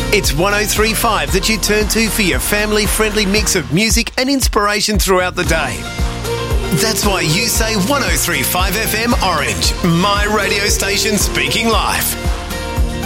It's 103.5 that you turn to for your family-friendly mix of music and inspiration throughout the day. That's why you say 103.5 FM Orange, my radio station speaking life.